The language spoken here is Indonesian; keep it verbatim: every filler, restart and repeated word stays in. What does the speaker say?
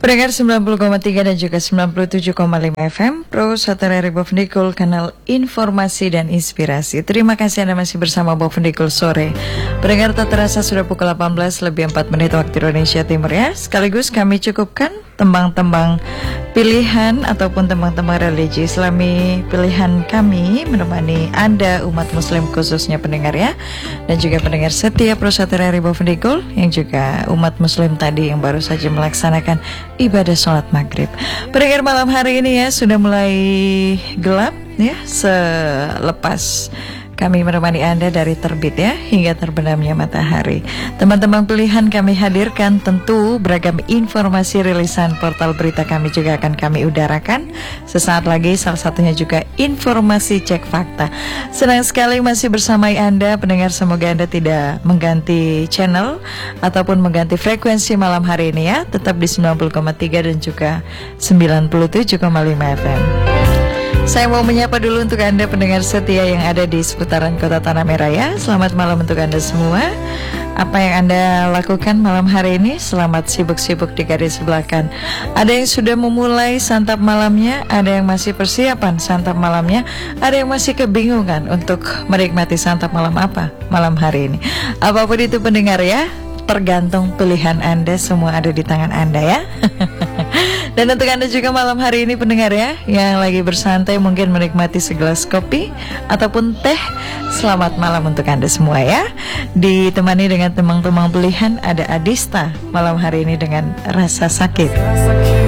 Pendengar sembilan puluh koma tiga dan juga sembilan puluh tujuh koma lima F M Pro satu Rari Bob Vendikul, kanal informasi dan inspirasi. Terima kasih Anda masih bersama Bob Vendikul sore. Pendengar, tak terasa sudah pukul delapan belas lebih empat menit waktu Indonesia Timur ya. Sekaligus kami cukupkan tembang-tembang pilihan ataupun tembang-tembang religi Islami pilihan kami menemani Anda umat muslim khususnya pendengar ya. Dan juga pendengar setia Pro satu Rari Bob Vendikul yang juga umat muslim tadi yang baru saja melaksanakan ibadah sholat maghrib. Pendengar, malam hari ini ya sudah mulai gelap ya, selepas kami menemani Anda dari terbit ya hingga terbenamnya matahari. Teman-teman pilihan kami hadirkan tentu beragam informasi rilisan portal berita kami juga akan kami udarakan sesaat lagi, salah satunya juga informasi cek fakta. Senang sekali masih bersama Anda pendengar, semoga Anda tidak mengganti channel ataupun mengganti frekuensi malam hari ini ya, tetap di sembilan puluh koma tiga dan juga sembilan puluh tujuh koma lima F M. Saya mau menyapa dulu untuk Anda pendengar setia yang ada di seputaran kota Tanah Merah ya. Selamat malam untuk Anda semua. Apa yang Anda lakukan malam hari ini? Selamat sibuk-sibuk di garis belakang. Ada yang sudah memulai santap malamnya, ada yang masih persiapan santap malamnya, ada yang masih kebingungan untuk menikmati santap malam apa malam hari ini. Apapun itu pendengar ya, tergantung pilihan Anda, semua ada di tangan Anda ya. Dan untuk Anda juga malam hari ini pendengar ya, yang lagi bersantai mungkin menikmati segelas kopi ataupun teh, selamat malam untuk Anda semua ya. Ditemani dengan temang-temang pilihan ada Adista malam hari ini dengan Rasa Sakit.